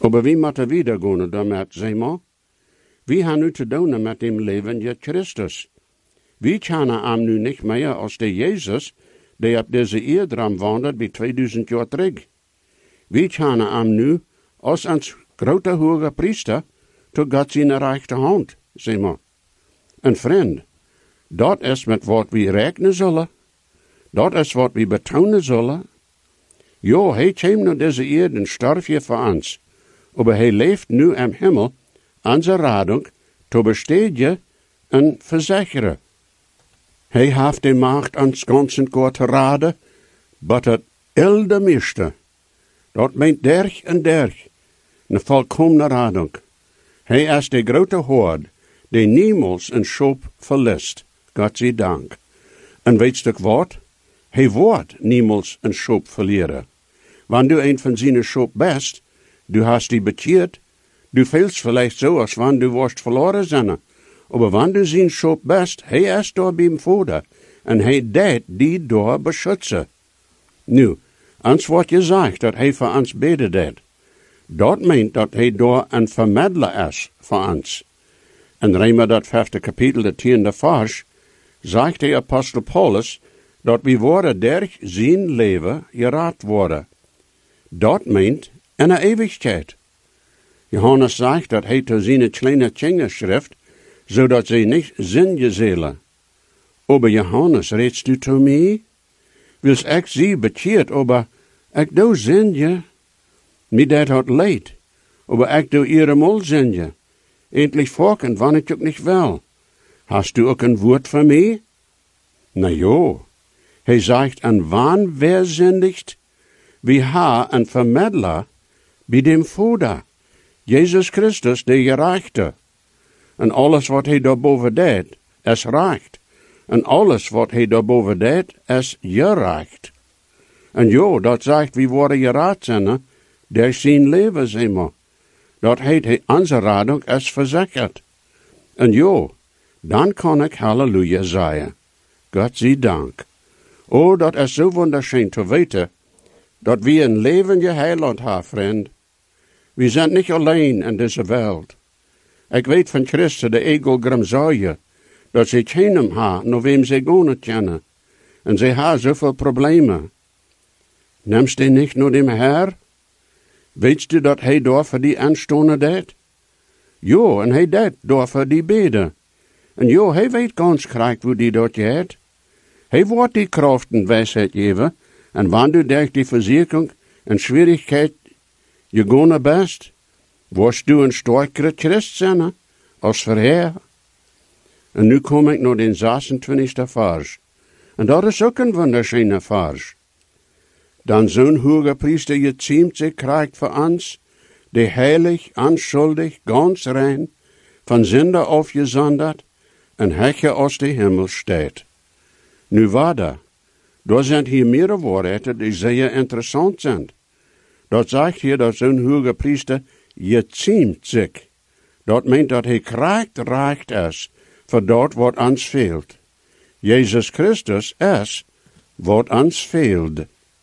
Aber wie moeten we daar gaan daarmee, zeg maar? Wie hebben nu te doen met dem leven je Christus? Wie kennen hem nu niet meer als de Jezus, die op deze eerdram wandelt bij 2000 jaar terug? Wie kennen hem nu als ons grote hoge priester, tot God zijn rechte hand, zeg maar. En vriend, dat is met wat we rekenen zullen. Dat is wat we betonen zullen. Jo, hij kwam naar deze eerde en stierf je voor ons. Maar hij leeft nu im Himmel, onze radung, te besteden en verzekeren. Hij heeft de macht ons ganzen God te raden, but het elde meeste. Dat meent derg en derg, een volkomene radung. Hij is de grote hoord, die niemals een schop verliest, God zij dank. En weet je wat? Hij wordt niemals een schop verliezen. Wanneer du een van zijn schop best, du hast die bekeerd, du fehlst vielleicht so, als wanneer du worst verloren zijn. Aber wanneer du zijn schop best, hij is door bij hem Vader, en hij deed die door beschützen. Nu, ons wordt gezegd dat hij voor ons beden deed. Dat meent dat hij door een vermiddler is voor ons. En Römer dat 5e kapitel, de 10e vers, zegt de apostel Paulus, dat we worden durch zijn leven geraad worden. Dat meent in de eeuwigheid. Johannes zegt dat hij te zijn kleine Kinder schrift, zodat zij niet zinje zullen. Aber Johannes, redst du zu mij? Wils ik sie bekeerd, aber ik doe zinje. Mij dat hat leid, aber ik doe ihre mol zinje. Endlich volken, wann ik ook niet wel. Hast du ook een woord voor mij? Na jo, hij zegt, en wann wer sündigt, wie ha een vermiddler bij dem Vader, Jezus Christus, de gerechte. En alles wat hij daarboven deed, is recht. En alles wat hij daarboven deed, is gerecht. En jo, dat zegt, wie worden geraad zijn, door zijn leven, zeg maar. Dat hij onze radung is verzekerd. En jo, dan kan ik halleluja zeggen. God zij dank. Oh, dat is zo wunderschön te weten, dat we een levende heiland hebben, vriend. We zijn niet alleen in deze wereld. Ik weet van Christen, de egel gramzaaien, dat ze geen hem hebben, naar wem ze gaan kennen. En ze hebben zoveel problemen. Nemst je niet naar dem Herr? Weet je dat hij door voor die aanstonden deed? Jo, en hij deed door voor die beden. En jo, hij weet ganz krijgt hoe die dat gaat. Hij wordt die kracht en wijsheid geven, en wanneer durch die verzekering en schwierigheid je gaan best, worst du een sterkere Christ zijn, als verheer. En nu kom ik naar den 26e vers. En dat is ook een wunderschöne vers. Dan zo'n hoge priester je ziemt zich krijgt voor ons, die heilig, onschuldig, ganz rein, van Sünde afgezonderd, en hekje aus de Himmel steht. Nu waarder, daar zijn hier meerdere woorden die zeer interessant zijn. Dat zegt hier dat zo'n hoge priester je ziemt zich. Dat meent dat hij krijgt recht is voor dat wat ons veelt. Jezus Christus is wat ons veelt.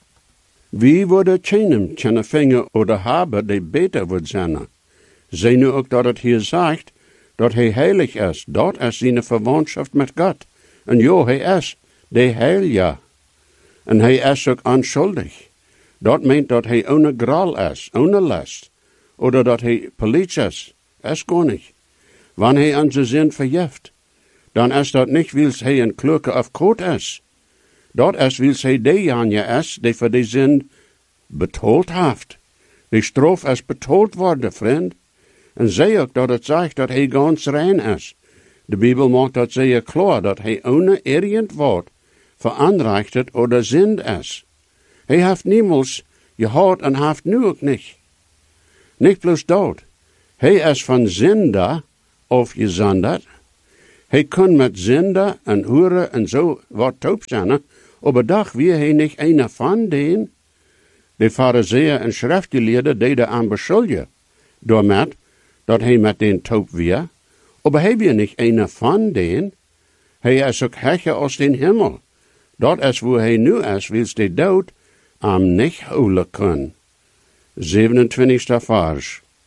Wie worden keinem kunnen vinger oder hebben die beter wordt zijn. Zie nu ook dat het hier zegt dat hij heilig is. Dat is zijn verwantschap met God. En jo, hij is de heilige. En hij is ook onschuldig. Dat meent dat hij ohne gral is, ohne last. Oder dat hij politie is. Is gar niet. Wanneer hij onze zin verjeft, dan is dat niet wils hij een kluke of koot is. Dat is wils hij dejanje is, die voor die zin betaald heeft. Die straf is betaald worden, vriend. En zei ook dat het zegt dat hij ganz rein is. De Bijbel maakt dat zeer klaar, dat hij ohne irgend woord veranrichtet oder zind is. Hij heeft niemals gehad en heeft nu ook niet. Niet plus dood. Hij is van Sünde afgezonderd. Hij kon met Sünde en hoeren en zo wat taub zijn, aber doch wie hij niet einer van den. De Pharisäer en schriftgeleerden deden aan beschuldigen, doormet dat hij met den taub weer, aber hij weer niet einer van den. Hij is ook hecher als den Himmel. Dat is wo hij nu is, wils de dood am niet houden kan. 27e vers.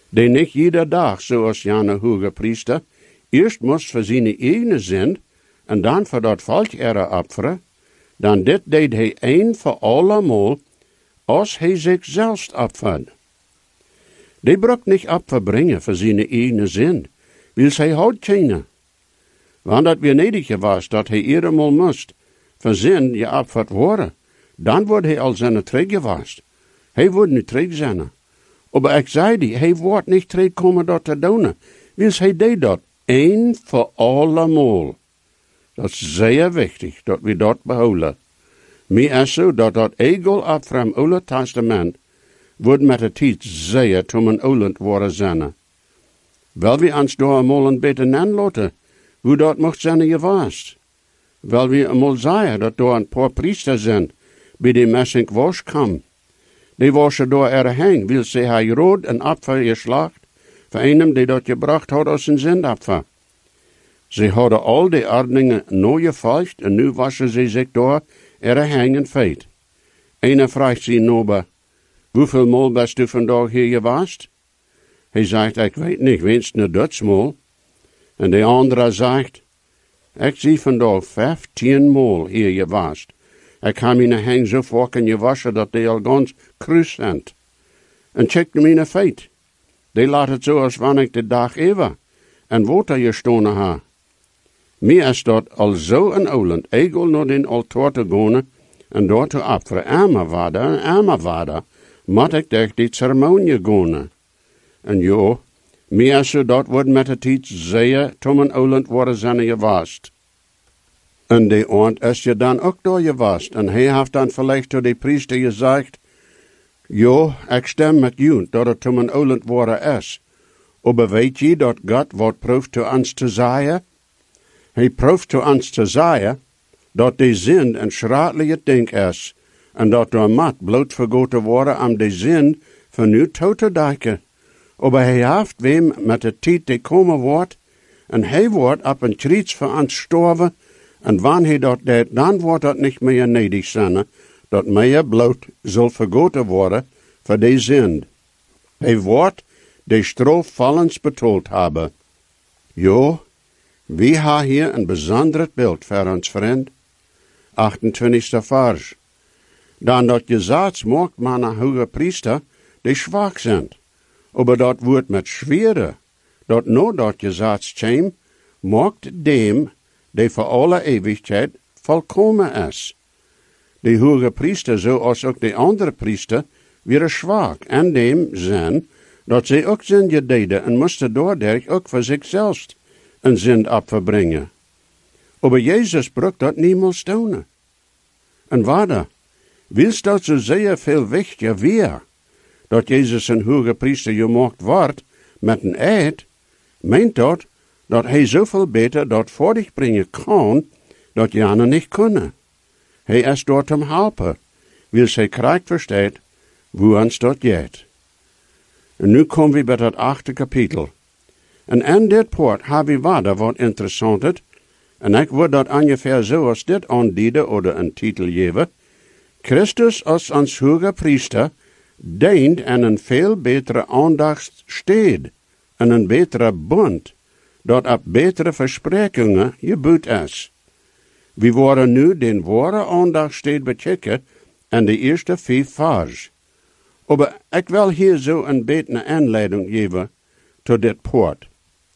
die nicht jeder dag, zoals Jana hoge priester, eerst moest voor zijn eigen zin, en dan voor dat volk offeren, dan dit deed hij een voor allemaal, als hij zichzelf opfert. Die bruk niet opverbrengen voor zijn eigen zin, wil hij houdt keine. Want dat weer nedig was, dat hij eenmaal moest, voor zin je opfert worden, dan wordt hij al zijn teruggewast. Hij wordt niet terug zijn. Maar ik zei die, hij wordt niet terugkomen dat te doen. Wil hij deed dat, een voor allemaal. Dat is zeer wichtig, dat we dat behouden. Mij is zo dat dat egel af van het Oude Testament wordt met de tijd zeer toen een oulend worden zijn. Wel we ons door eenmaal een beetje aanlaten, hoe dat mocht zijn geweest. Wel we eenmaal zeggen dat door een paar priester zijn, bij die messing was kwam. Die was door hang, wil ze hij rood en opfer geslacht, voor einem die dat gebracht had als een zendopfer. Ze hadden al die ordeningen nooit gevolgd en nu wassen ze zich door hangen feit. Einer vraagt zijn nober, hoeveel mol bist u vandaag hier geweest? Hij zegt, ik weet niet, wenst een Duitsmol. En de andere zegt, ik zie vandaag 15 mol hier geweest. Ik heb mijn hang zo vaak gewassen dat die al ganz kruis zijn. En check mijn feit. Die laat het zo als wanneer ik de dag even en water gestonen ha. Mij is dat al zo een oulend, egel naar den altaar te gaan en door te offeren, armer vader, moet ik durch die ceremonie gaan. En jo, mij is zo dat wordt met de tijd zeer tom een oulend worden zijn geweest. En die oond is je dan ook door geweest, en hij heeft dan vielleicht door de priester gezegd, jo, ik stem met jou dat het tom een oulend worden is. Maar weet je dat God wat proeft te ons te zeggen? Hij proeft te ons te zeggen dat die zin een schradelijke ding is en dat door mat bloot vergoten worden om die zin van nu toe te dekken. Maar hij heeft wem met de tijd die komen wordt en hij wordt op een kruis voor ons sterven en wanneer hij dat deed, dan wordt dat niet meer nedig zijn dat meer bloot zal vergoten worden voor die zin. Hij wordt die straf vallens betoeld hebben. Jo, we hebben hier een bijzonder beeld voor ons vriend. 28e vers. Dan dat gezag maakt man een hoge priester die zwak zijn. Maar dat wordt met schwere. Dat no dat gezag kwam, maakt dem die voor alle eeuwigheid volkomen is. De hoge priester, zoals ook de andere priester, weer zwak en dem zijn dat zij ook zijn gededen en moesten doordat ook voor zichzelf een zin opverbrengen. Maar Jezus bruk dat niemals doen. En vader, wilst dat zo zeer veel wichtiger weer, dat Jezus een hoge priester gemaakt wordt met een eed, meent dat hij zoveel beter dat voor dich brengen kan, dat jana niet kunnen. Hij is door te helpen, wil zij krijgt verstaat, hoe ons dat gaat. En nu komen we bij dat 8e kapitel. En in dit poort hebben we wat interessant is, en ik wil dat ongeveer zo als dit aandienen of een titel geven. Christus als ons hoge priester dient aan een veel betere aandacht steed, en een betere bond, dat op betere versprekingen gebuut is. We worden nu den ware aandacht steed bekijken en de eerste 5 vers. Maar ik wil hier zo een beetje aanleiding geven tot dit poort.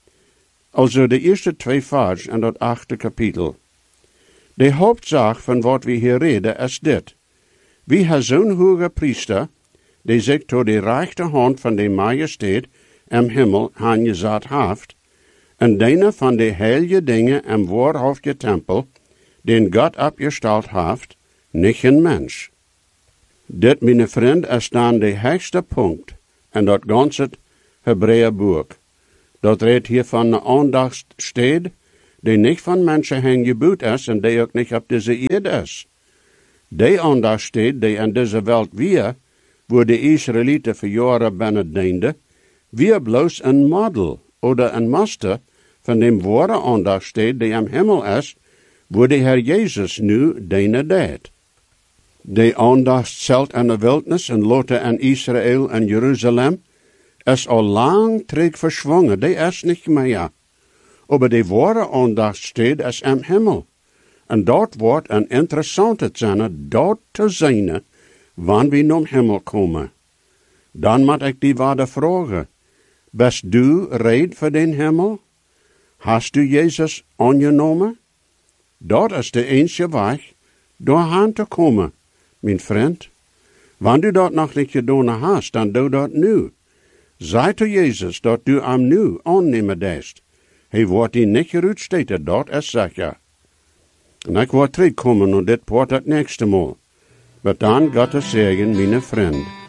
Also de eerste 2 vers en dat 8e kapitel. De hoofdzaak van wat we hier reden is dit. We hebben zo'n hoge priester, die zich door de rechterhand van de majesteit im Himmel aangezet heeft, en een van de heilige dingen im waarhaftige tempel, den God opgesteld heeft, niet een mens. Dit, mijn vriend, is dan de hoogste punt en dat ganze Hebreeënboek. Dat redt hier van een aandacht steed, die niet van mensen heen gebuut is en die ook niet op deze eerd is. Die aandacht steed, die in deze wereld weer, waar de Israëlieten voor jaren binnen dienden, weer bloos een model of een master van de ware aandacht steed die im Himmel is, waar de Heer Jezus nu dienen deed. De aandacht zelt in de wildnis en lotte in Israël en Jeruzalem, is al lang terug verschwungen, die is nicht mehr. Aber die wahre Andacht steht es im Himmel. En dort wordt een interessante zijn, dort te zijn, wanneer we naar Himmel komen. Dan moet ik die waarde vragen. Bist du red voor den Himmel? Hast du Jezus aangenomen? Dat is de enige weg, doorheen te komen, mijn vriend. Wanneer du dat nog niet gedaan hast, dan doe dat nu. Zeg to Jezus dat du hem nu aannemen dest. Hij wordt die niet geruitsteten, dat is zeker. En ik word terugkomen op dit poort het nächste Mal. Maar dan Gottes Segen, mijn vriend.